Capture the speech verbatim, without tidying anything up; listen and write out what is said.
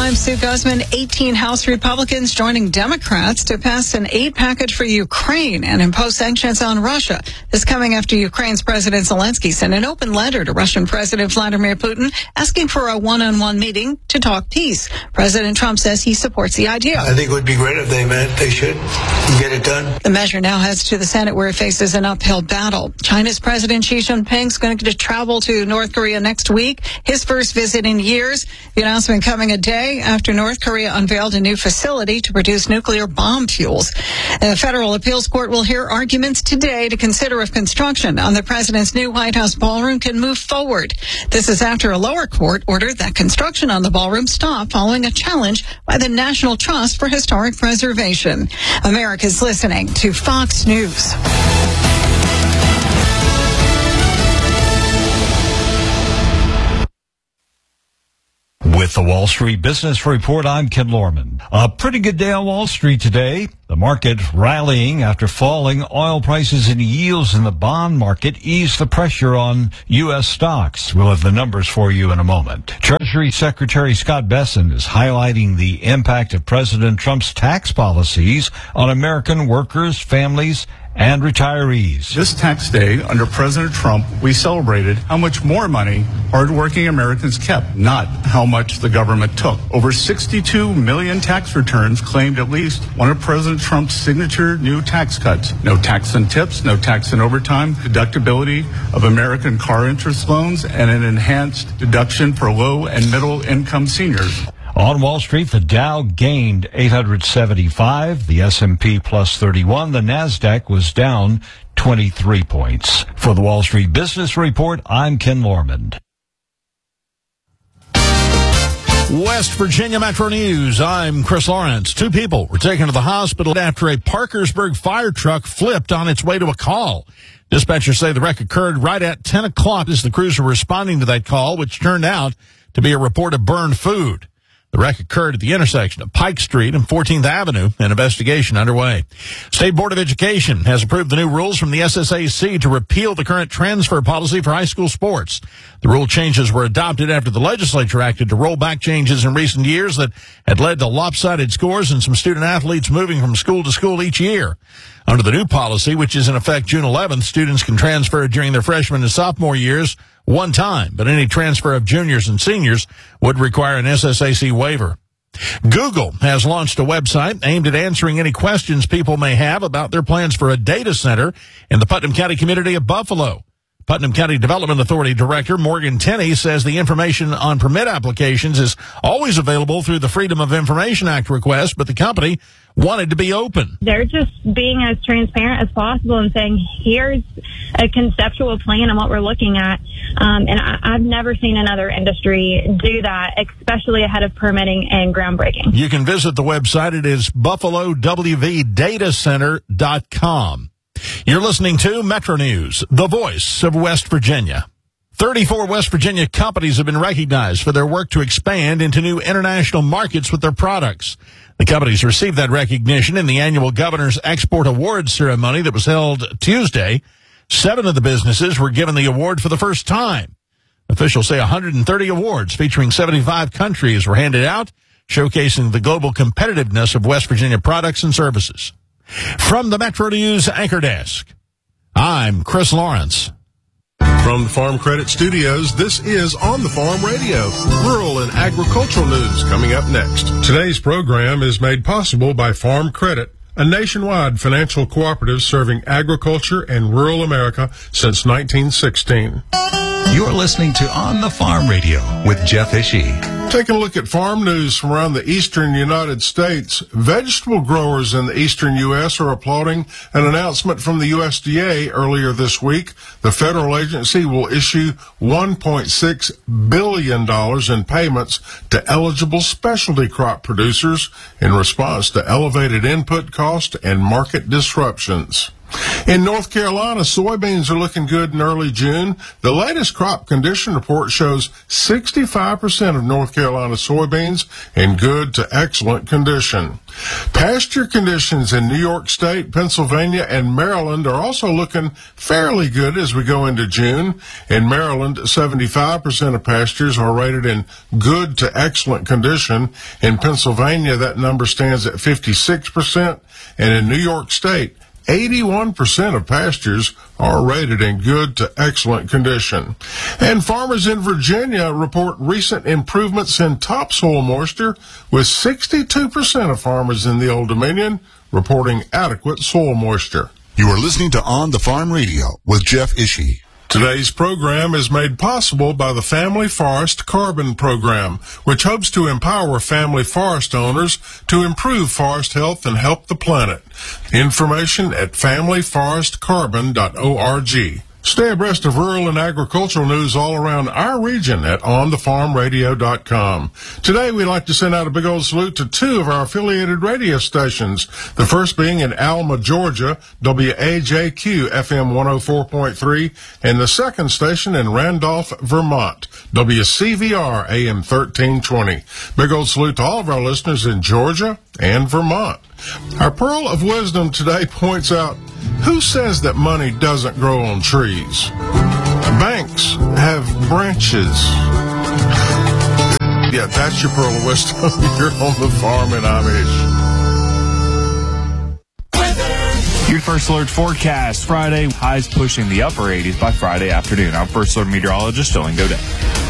I'm Sue Guzman. eighteen House Republicans joining Democrats to pass an aid package for Ukraine and impose sanctions on Russia. This coming after Ukraine's President Zelensky sent an open letter to Russian President Vladimir Putin asking for a one-on-one meeting to talk peace. President Trump says he supports the idea. I think it would be great if they met. They should get it done. The measure now heads to the Senate where it faces an uphill battle. China's President Xi Jinping is going to travel to North Korea next week, his first visit in years. The announcement coming a day after North Korea unveiled a new facility to produce nuclear bomb fuels. The Federal Appeals Court will hear arguments today to consider if construction on the president's new White House ballroom can move forward. This is after a lower court ordered that construction on the ballroom stop following a challenge by the National Trust for Historic Preservation. America's listening to Fox News. With the Wall Street Business Report, I'm Ken Lorman. A pretty good day on Wall Street today. The market rallying after falling oil prices and yields in the bond market eased the pressure on U S stocks. We'll have the numbers for you in a moment. Treasury Secretary Scott Bessent is highlighting the impact of President Trump's tax policies on American workers, families, and retirees. This tax day under President Trump, we celebrated how much more money hardworking Americans kept, not how much the government took. Over sixty-two million tax returns claimed at least one of President Trump's signature new tax cuts. No tax on tips, no tax on overtime, deductibility of American car interest loans, and an enhanced deduction for low and middle income seniors. On Wall Street, the Dow gained eight hundred seventy-five, the S and P plus thirty-one, the NASDAQ was down twenty-three points. For the Wall Street Business Report, I'm Ken Lorman. West Virginia Metro News, I'm Chris Lawrence. Two people were taken to the hospital after a Parkersburg fire truck flipped on its way to a call. Dispatchers say the wreck occurred right at ten o'clock as the crews were responding to that call, which turned out to be a report of burned food. The wreck occurred at the intersection of Pike Street and fourteenth Avenue. An investigation underway. State Board of Education has approved the new rules from the S S A C to repeal the current transfer policy for high school sports. The rule changes were adopted after the legislature acted to roll back changes in recent years that had led to lopsided scores and some student athletes moving from school to school each year. Under the new policy, which is in effect June eleventh, students can transfer during their freshman and sophomore years one time, but any transfer of juniors and seniors would require an S S A C waiver. Google has launched a website aimed at answering any questions people may have about their plans for a data center in the Putnam County community of Buffalo. Putnam County Development Authority Director Morgan Tenney says the information on permit applications is always available through the Freedom of Information Act request, but the company wanted to be open. They're just being as transparent as possible and saying, here's a conceptual plan and what we're looking at. Um, and I, I've never seen another industry do that, especially ahead of permitting and groundbreaking. You can visit the website. It is buffalo w v data center dot com. You're listening to Metro News, the voice of West Virginia. thirty-four West Virginia companies have been recognized for their work to expand into new international markets with their products. The companies received that recognition in the annual Governor's Export Awards ceremony that was held Tuesday. Seven of the businesses were given the award for the first time. Officials say one hundred thirty awards featuring seventy-five countries were handed out, showcasing the global competitiveness of West Virginia products and services. From the Metro News Anchor Desk, I'm Chris Lawrence. From the Farm Credit Studios, this is On the Farm Radio, rural and agricultural news coming up next. Today's program is made possible by Farm Credit, a nationwide financial cooperative serving agriculture and rural America since nineteen sixteen. You're listening to On the Farm Radio with Jeff Ishii. Taking a look at farm news from around the eastern United States, vegetable growers in the eastern U S are applauding an announcement from the U S D A earlier this week. The federal agency will issue one point six billion dollars in payments to eligible specialty crop producers in response to elevated input cost and market disruptions. In North Carolina, soybeans are looking good in early June. The latest crop condition report shows sixty-five percent of North Carolina soybeans in good to excellent condition. Pasture conditions in New York State, Pennsylvania, and Maryland are also looking fairly good as we go into June. In Maryland, seventy-five percent of pastures are rated in good to excellent condition. In Pennsylvania, that number stands at fifty-six percent. And in New York State, eighty-one percent of pastures are rated in good to excellent condition. And farmers in Virginia report recent improvements in topsoil moisture, with sixty-two percent of farmers in the Old Dominion reporting adequate soil moisture. You are listening to On the Farm Radio with Jeff Ishii. Today's program is made possible by the Family Forest Carbon Program, which hopes to empower family forest owners to improve forest health and help the planet. Information at family forest carbon dot org. Stay abreast of rural and agricultural news all around our region at on the farm radio dot com. Today, we'd like to send out a big old salute to two of our affiliated radio stations. The first being in Alma, Georgia, W A J Q F M one oh four point three, and the second station in Randolph, Vermont, W C V R A M thirteen twenty. Big old salute to all of our listeners in Georgia and Vermont. Our Pearl of Wisdom today points out, who says that money doesn't grow on trees? Banks have branches. Yeah, that's your Pearl of Wisdom. You're on the farm and I'm Ish. Your First Alert forecast Friday, highs pushing the upper eighties by Friday afternoon. I'm First Alert meteorologist Dylan Godet.